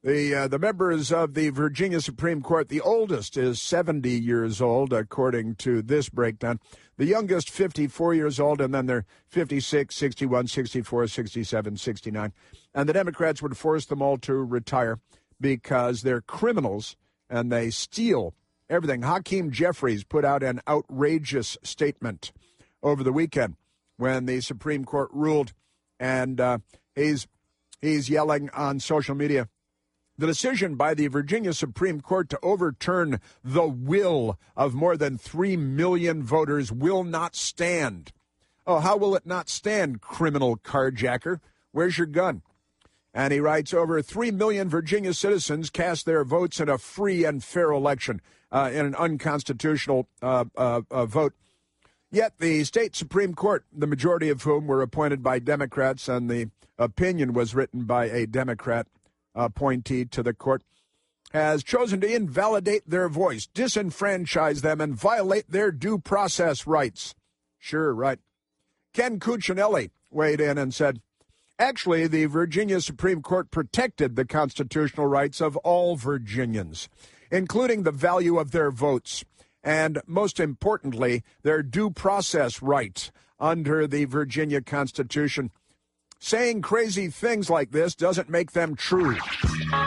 The members of the Virginia Supreme Court, the oldest is 70 years old, according to this breakdown. The youngest, 54 years old, and then they're 56, 61, 64, 67, 69. And the Democrats would force them all to retire because they're criminals and they steal everything. Hakeem Jeffries put out an outrageous statement over the weekend when the Supreme Court ruled, and he's yelling on social media, "The decision by the Virginia Supreme Court to overturn the will of more than 3 million voters will not stand." Oh, how will it not stand, criminal carjacker? Where's your gun? And he writes, over 3 million Virginia citizens cast their votes in a free and fair election, in an unconstitutional vote. Yet the state Supreme Court, the majority of whom were appointed by Democrats, and the opinion was written by a Democrat appointee to the court, has chosen to invalidate their voice, disenfranchise them, and violate their due process rights. Sure, right. Ken Cuccinelli weighed in and said, actually, the Virginia Supreme Court protected the constitutional rights of all Virginians, including the value of their votes, and most importantly, their due process rights under the Virginia Constitution. Saying crazy things like this doesn't make them true.